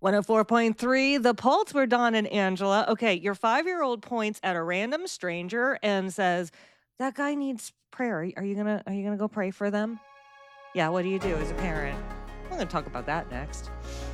104.3, The Pulse, where Don and Angela. Okay, your 5-year-old points at a random stranger and says, "That guy needs prayer. Are you gonna go pray for them?" Yeah, what do you do as a parent? We're gonna talk about that next.